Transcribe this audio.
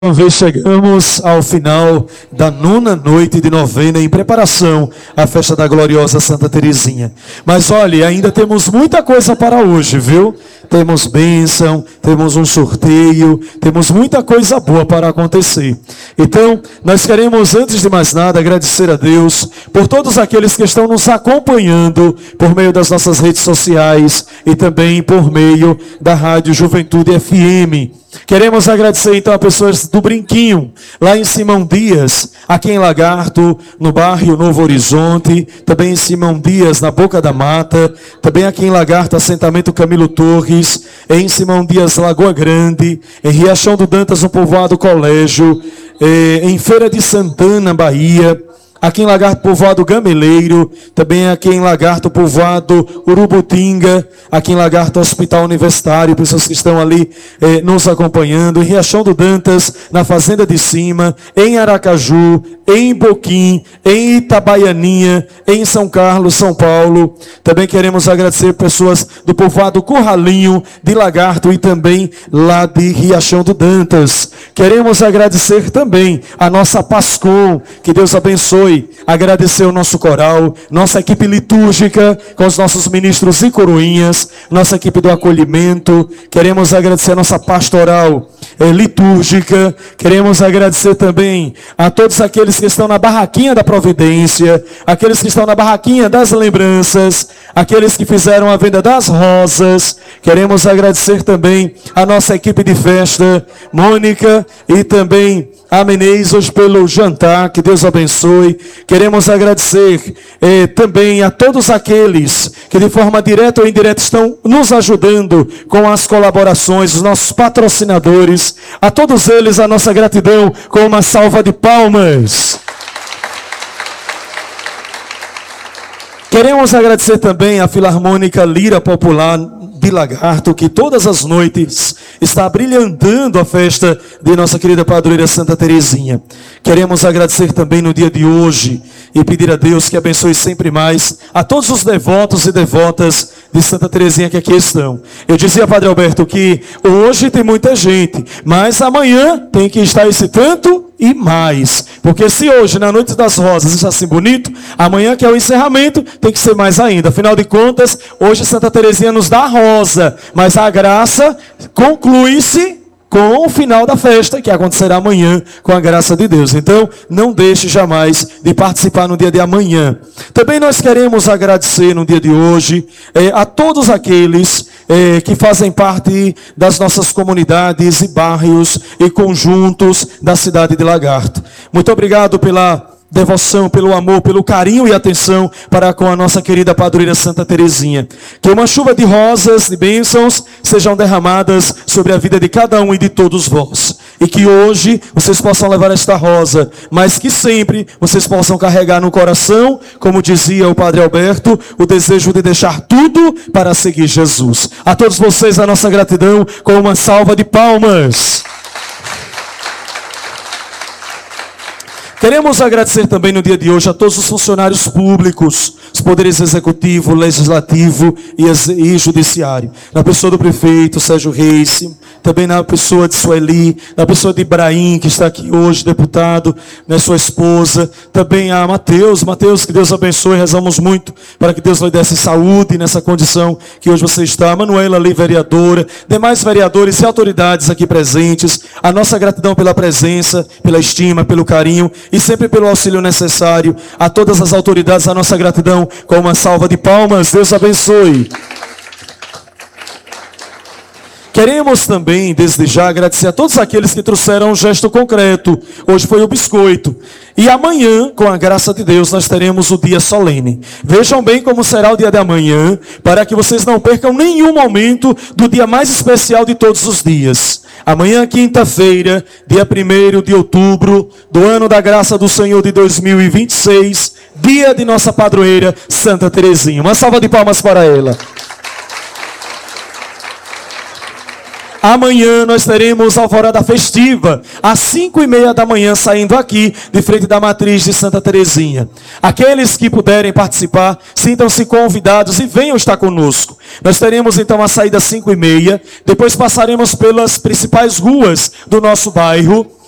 Uma vez chegamos ao final da 9ª noite de novena em preparação à festa da gloriosa Santa Teresinha. Mas olha, ainda temos muita coisa para hoje, viu? Temos bênção, temos um sorteio, temos muita coisa boa para acontecer. Então, nós queremos, antes de mais nada, agradecer a Deus por todos aqueles que estão nos acompanhando por meio das nossas redes sociais e também por meio da Rádio Juventude FM. Queremos agradecer então a pessoas do Brinquinho, lá em Simão Dias, aqui em Lagarto, no bairro Novo Horizonte, também em Simão Dias, na Boca da Mata, também aqui em Lagarto, assentamento Camilo Torres, em Simão Dias, Lagoa Grande, em Riachão do Dantas, no povoado Colégio, em Feira de Santana, Bahia, aqui em Lagarto, povoado Gameleiro, também aqui em Lagarto, povoado Urubutinga, aqui em Lagarto, Hospital Universitário, pessoas que estão ali nos acompanhando, em Riachão do Dantas, na Fazenda de Cima, em Aracaju, em Boquim, em Itabaianinha, em São Carlos, São Paulo. Também queremos agradecer pessoas do povoado Curralinho, de Lagarto e também lá de Riachão do Dantas. Queremos agradecer também a nossa Pascom, que Deus abençoe. Agradecer o nosso coral, nossa equipe litúrgica, com os nossos ministros e coroinhas, nossa equipe do acolhimento. Queremos agradecer a nossa pastoral litúrgica. Queremos agradecer também a todos aqueles que estão na barraquinha da providência, aqueles que estão na barraquinha das lembranças, aqueles que fizeram a venda das rosas. Queremos agradecer também a nossa equipe de festa, Mônica e também a Menezes, hoje pelo jantar, que Deus abençoe. Queremos agradecer também a todos aqueles que de forma direta ou indireta estão nos ajudando com as colaborações, os nossos patrocinadores. A todos eles a nossa gratidão com uma salva de palmas. Queremos agradecer também a Filarmônica Lira Popular de Lagarto, que todas as noites está brilhantando a festa de nossa querida padroeira Santa Teresinha. Queremos agradecer também no dia de hoje e pedir a Deus que abençoe sempre mais a todos os devotos e devotas de Santa Teresinha que aqui estão. Eu dizia, Padre Alberto, que hoje tem muita gente, mas amanhã tem que estar esse tanto e mais. Porque se hoje, na Noite das Rosas, está assim bonito, amanhã, que é o encerramento, tem que ser mais ainda. Afinal de contas, hoje Santa Teresinha nos dá a rosa, mas a graça conclui-se com o final da festa, que acontecerá amanhã, com a graça de Deus. Então, não deixe jamais de participar no dia de amanhã. Também nós queremos agradecer no dia de hoje a todos aqueles que fazem parte das nossas comunidades e bairros e conjuntos da cidade de Lagarto. Muito obrigado pela devoção, pelo amor, pelo carinho e atenção para com a nossa querida padroeira Santa Teresinha. Que uma chuva de rosas, de bênçãos, sejam derramadas sobre a vida de cada um e de todos vós. E que hoje vocês possam levar esta rosa, mas que sempre vocês possam carregar no coração, como dizia o Padre Alberto, o desejo de deixar tudo para seguir Jesus. A todos vocês a nossa gratidão com uma salva de palmas. Queremos agradecer também no dia de hoje a todos os funcionários públicos, os poderes executivo, legislativo e judiciário. Na pessoa do prefeito Sérgio Reis, também na pessoa de Sueli, na pessoa de Ibrahim, que está aqui hoje, deputado, né, sua esposa. Também a Mateus, que Deus abençoe, rezamos muito para que Deus lhe desse saúde nessa condição que hoje você está. A Manuela ali, vereadora, demais vereadores e autoridades aqui presentes. A nossa gratidão pela presença, pela estima, pelo carinho e sempre pelo auxílio necessário. A todas as autoridades, a nossa gratidão com uma salva de palmas. Deus abençoe. Queremos também, desde já, agradecer a todos aqueles que trouxeram um gesto concreto. Hoje foi o biscoito. E amanhã, com a graça de Deus, nós teremos o dia solene. Vejam bem como será o dia de amanhã, para que vocês não percam nenhum momento do dia mais especial de todos os dias. Amanhã, quinta-feira, dia 1º de outubro, do ano da graça do Senhor de 2026, dia de nossa padroeira Santa Teresinha. Uma salva de palmas para ela. Amanhã nós teremos alvorada festiva, às 5:30 da manhã, saindo aqui, de frente da matriz de Santa Teresinha. Aqueles que puderem participar, sintam-se convidados e venham estar conosco. Nós teremos então a saída às 5:30, depois passaremos pelas principais ruas do nosso bairro,